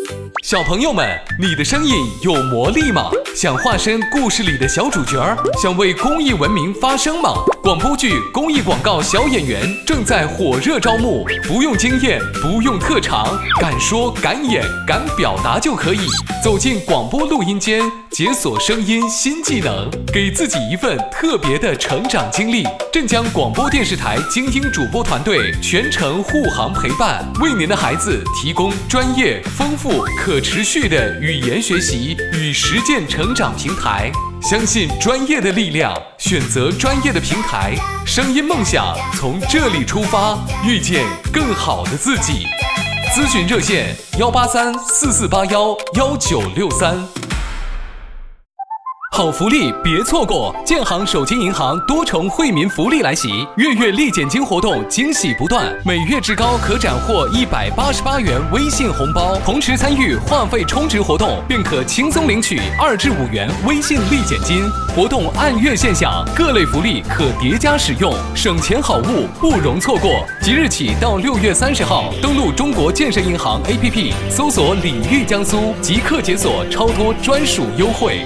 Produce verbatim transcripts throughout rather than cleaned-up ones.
小朋友们，你的声音有魔力吗？想化身故事里的小主角，想为公益文明发声吗？广播剧、公益广告小演员正在火热招募，不用经验，不用特长，敢说敢演敢表达就可以。走进广播录音间，解锁声音新技能，给自己一份特别的成长经历。镇江广播电视台精英主播团队全程护航陪伴，为您的孩子提供专业、丰富、可持续的语言学习与实践成长平台。相信专业的力量，选择专业的平台，声音梦想从这里出发，遇见更好的自己。咨询热线：幺八三四四八幺幺九六三。好福利别错过！建行手机银行多重惠民福利来袭，月月立减金活动惊喜不断，每月至高可斩获一百八十八元微信红包，同时参与话费充值活动，便可轻松领取二至五元微信立减金。活动按月现享，各类福利可叠加使用，省钱好物不容错过。即日起到六月三十号，登录中国建设银行 A P P， 搜索“礼遇江苏”，即刻解锁超多专属优惠。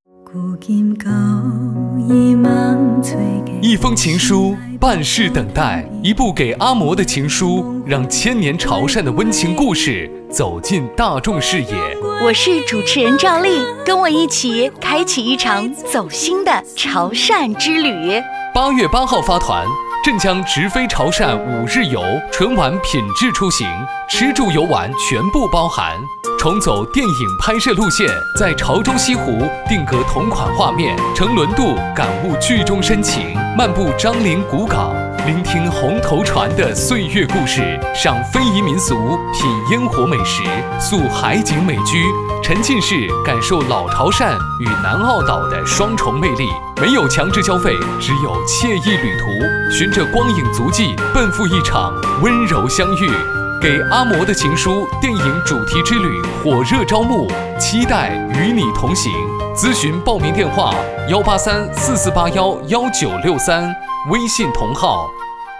一封情书，半世等待，一部给阿嬷的情书，让千年潮汕的温情故事走进大众视野。 我是主持人赵丽，跟我一起开启一场走心的潮汕之旅。 八月八号发团，镇江直飞潮汕五日游，纯玩品质出行，吃住游玩全部包含。重走电影拍摄路线，在潮州西湖定格同款画面，乘轮渡感悟剧中深情，漫步樟林古港，聆听红头船的岁月故事，赏非遗民俗，品烟火美食，溯海景美居，沉浸式感受老潮汕与南澳岛的双重魅力。没有强制消费，只有惬意旅途，循着光影足迹，奔赴一场温柔相遇。给阿嬷的情书电影主题之旅火热招募，期待与你同行。咨询报名电话：幺八三四四八幺幺九六三，微信同号。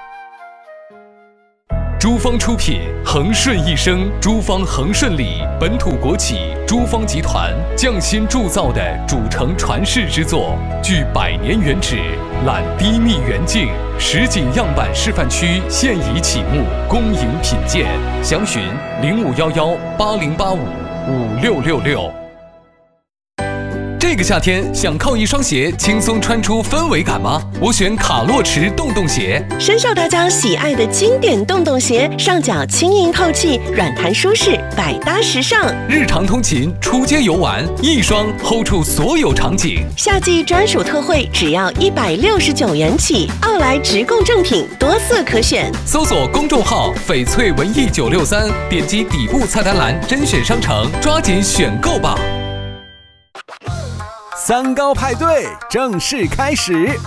珠方出品，恒顺一生，珠方恒顺里本土国企珠方集团匠心铸造的主城传世之作，具百年原址，揽低密远景，实景样板示范区现已启幕，恭迎品鉴。详询零五幺幺八零八五五六六六。这个夏天想靠一双鞋轻松穿出氛围感吗？我选卡洛驰洞洞鞋， 深受大家喜爱的经典洞洞鞋，上脚轻盈透气，软弹舒适，百搭时尚。 日常通勤、出街游玩，一双 hold 住所有场景。 夏季专属特惠，只要一百六十九元起。奥莱直供正品，多色可选。 搜索公众号“翡翠文艺九六三”，点击底部菜单栏甄选商城，抓紧选购吧。 三高派对正式开始。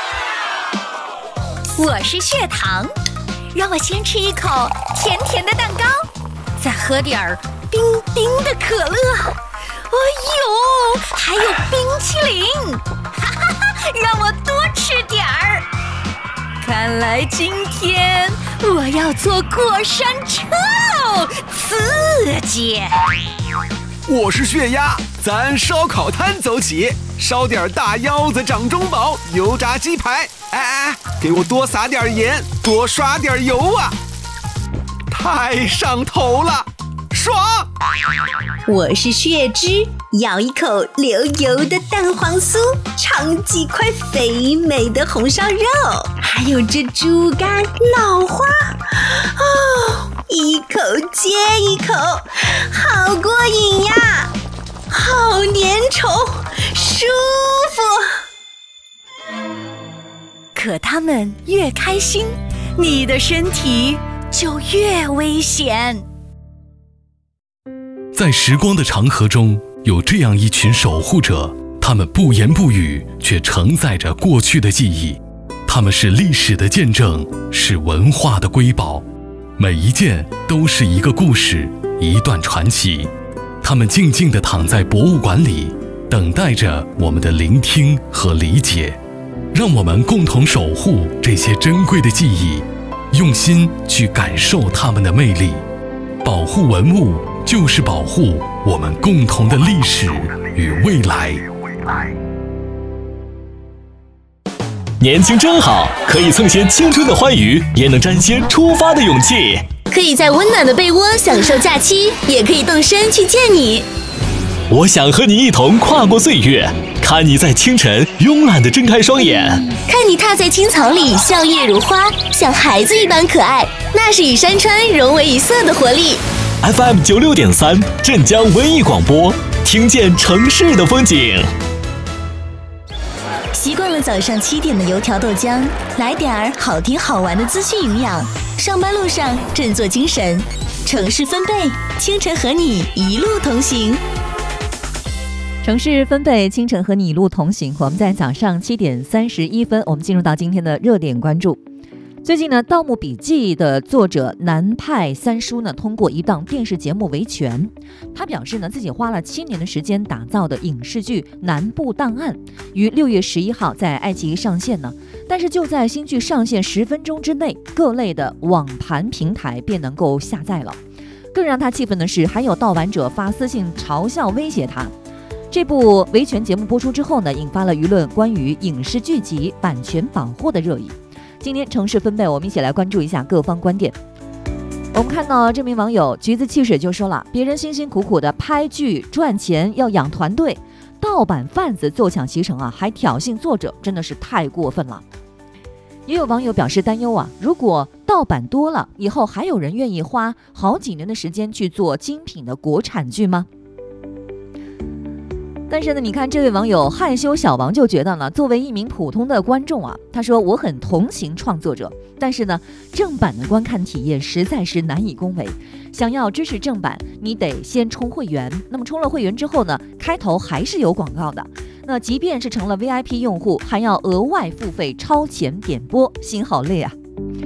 我是血糖，让我先吃一口甜甜的蛋糕，再喝点儿冰冰的可乐。哎呦，还有冰淇淋，哈哈哈，让我多吃点儿。看来今天我要坐过山车，刺激。 我是血压，咱烧烤摊走起，烧点大腰子掌中宝，油炸鸡排，哎哎，给我多撒点盐，多刷点油啊！太上头了，爽！ 我是血脂，咬一口流油的蛋黄酥，尝几块肥美的红烧肉，还有这猪肝脑花，哦，一口接一口，好过瘾呀，好粘稠，舒服。 可他们越开心，你的身体就越危险。 在时光的长河中，有这样一群守护者，他们不言不语，却承载着过去的记忆。他们是历史的见证，是文化的瑰宝，每一件都是一个故事，一段传奇。他们静静地躺在博物馆里，等待着我们的聆听和理解。让我们共同守护这些珍贵的记忆，用心去感受它们的魅力。保护文物， 就是保护我们共同的历史与未来。 年轻真好，可以蹭些青春的欢愉，也能沾些出发的勇气。 可以在温暖的被窝享受假期，也可以动身去见你。 我想和你一同跨过岁月，看你在清晨慵懒地睁开双眼， 看你踏在青草里笑靥如花，像孩子一般可爱，那是与山川融为一色的活力。 F M 九六点三镇江文艺广播，听见城市的风景。 习惯了早上七点的油条豆浆，来点儿好听好玩的资讯营养，上班路上振作精神。城市分贝，清晨和你一路同行。 城市分贝，清晨和你一路同行。我们在早上七点三十一分，我们进入到今天的热点关注。最近呢，《盗墓笔记》的作者南派三叔呢，通过一档电视节目维权。他表示呢，自己花了七年的时间打造的影视剧《南部档案》于六月十一号在爱奇艺上线呢，但是就在新剧上线十分钟之内，各类的网盘平台便能够下载了。更让他气愤的是，还有盗版者发私信嘲笑威胁他。这部维权节目播出之后呢，引发了舆论关于影视剧集版权保护的热议。今天城市分贝，我们一起来关注一下各方观点。我们看到这名网友橘子汽水就说了，别人辛辛苦苦的拍剧赚钱要养团队，盗版贩子坐享其成啊，还挑衅作者，真的是太过分了。也有网友表示担忧啊，如果盗版多了，以后还有人愿意花好几年的时间去做精品的国产剧吗？但是呢，你看这位网友害羞小王就觉得呢，作为一名普通的观众啊，他说我很同情创作者，但是呢，正版的观看体验实在是难以恭维。想要支持正版，你得先充会员。那么充了会员之后呢，开头还是有广告的。那即便是成了 V I P 用户，还要额外付费超前点播，心好累啊。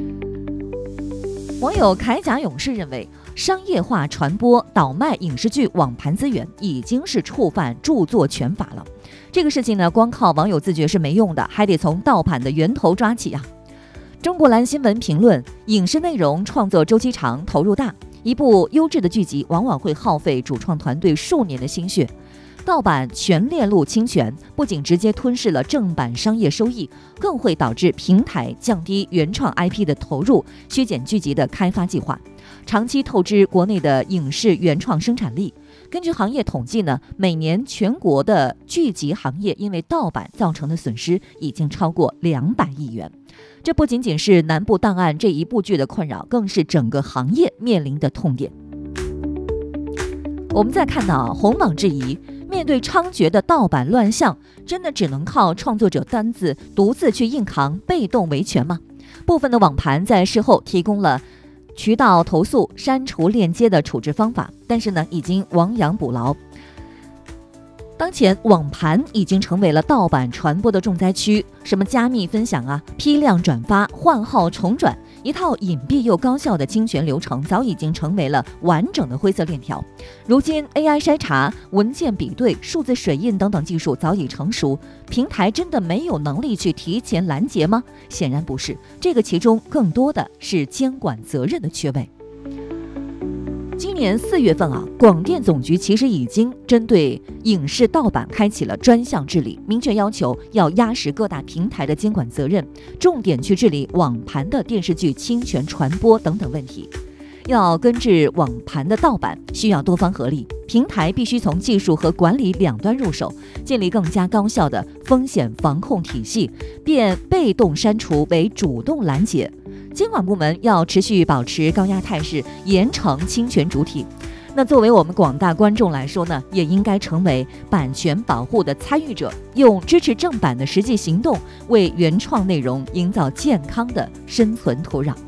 网友铠甲勇士认为，商业化传播倒卖影视剧网盘资源已经是触犯著作权法了。这个事情呢，光靠网友自觉是没用的，还得从盗版的源头抓起啊。中国蓝新闻评论，影视内容创作周期长，投入大，一部优质的剧集往往会耗费主创团队数年的心血。盗版全链路侵权，不仅直接吞噬了正版商业收益，更会导致平台降低原创 I P 的投入，削减剧集的开发计划，长期透支国内的影视原创生产力。根据行业统计呢，每年全国的剧集行业因为盗版造成的损失已经超过两百亿元。这不仅仅是南部档案这一部剧的困扰，更是整个行业面临的痛点。我们再看到红榜质疑，面对猖獗的盗版乱象，真的只能靠创作者单自独自去硬扛，被动维权吗？部分的网盘在事后提供了渠道投诉、删除链接的处置方法，但是呢，已经亡羊补牢。当前网盘已经成为了盗版传播的重灾区，什么加密分享啊、批量转发、换号重转，一套隐蔽又高效的侵权流程早已经成为了完整的灰色链条。如今 A I 筛查、文件比对、数字水印等等技术早已成熟，平台真的没有能力去提前拦截吗？显然不是，这个其中更多的是监管责任的缺位。今年四月份啊，广电总局其实已经针对影视盗版开启了专项治理，明确要求要压实各大平台的监管责任，重点去治理网盘的电视剧侵权传播等等问题。要根治网盘的盗版，需要多方合力，平台必须从技术和管理两端入手，建立更加高效的风险防控体系，变被动删除为主动拦截。监管部门要持续保持高压态势，严惩侵权主体。那作为我们广大观众来说呢，也应该成为版权保护的参与者，用支持正版的实际行动，为原创内容营造健康的生存土壤。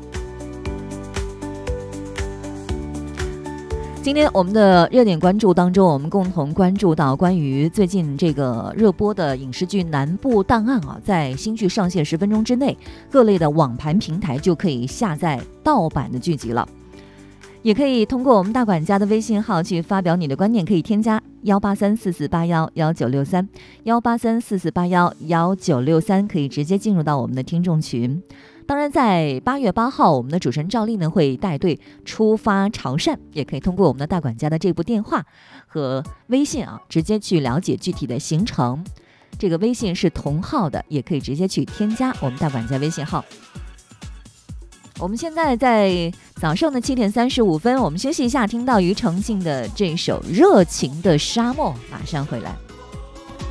今天我们的热点关注当中，我们共同关注到关于最近这个热播的影视剧《南部档案》啊，在新剧上线十分钟之内，各类的网盘平台就可以下载盗版的剧集了。也可以通过我们大管家的微信号去发表你的观点，可以添加幺八三四四八幺幺九六三幺八三四四八幺幺九六三，可以直接进入到我们的听众群。 当然，在八月八号，我们的主持人赵丽呢会带队出发潮汕，也可以通过我们的大管家的这部电话和微信啊，直接去了解具体的行程。这个微信是同号的，也可以直接去添加我们大管家微信号。我们现在在早上的七点三十五分，我们休息一下，听到庾澄庆的这首《热情的沙漠》，马上回来。